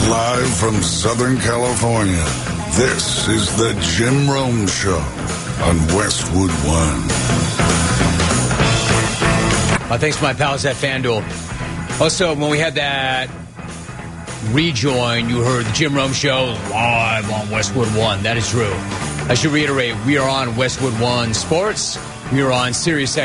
Live from Southern California, this is the Jim Rome Show on Westwood One. Thanks to my pals at FanDuel. Also, when we had that rejoin, you heard the Jim Rome Show live on Westwood One. That is true. I should reiterate, we are on Westwood One Sports. We are on Sirius